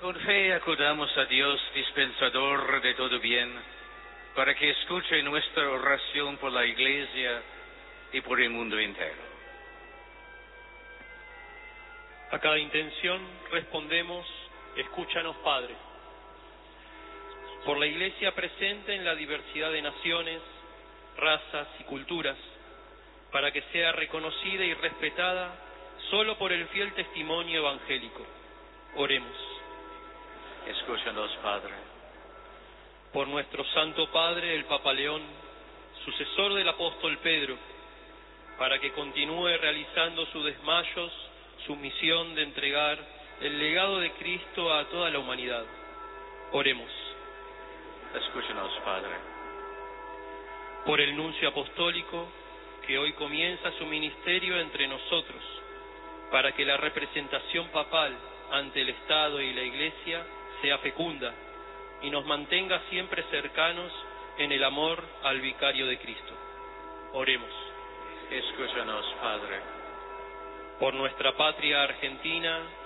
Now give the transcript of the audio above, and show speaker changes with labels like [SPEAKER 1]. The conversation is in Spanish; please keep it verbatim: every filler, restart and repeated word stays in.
[SPEAKER 1] Con fe acudamos a Dios, dispensador de todo bien, para que escuche nuestra oración por la Iglesia y por el mundo entero.
[SPEAKER 2] A cada intención respondemos: escúchanos, Padre. Por la Iglesia presente en la diversidad de naciones, razas y culturas, para que sea reconocida y respetada solo por el fiel testimonio evangélico. Oremos.
[SPEAKER 1] Escúchanos, Padre.
[SPEAKER 2] Por nuestro Santo Padre, el Papa León, sucesor del apóstol Pedro, para que continúe realizando sus desmayos, su misión de entregar el legado de Cristo a toda la humanidad. Oremos.
[SPEAKER 1] Escúchanos, Padre.
[SPEAKER 2] Por el nuncio apostólico, que hoy comienza su ministerio entre nosotros, para que la representación papal ante el Estado y la Iglesia sea fecunda y nos mantenga siempre cercanos en el amor al vicario de Cristo. Oremos.
[SPEAKER 1] Escúchanos, Padre.
[SPEAKER 2] Por nuestra patria Argentina,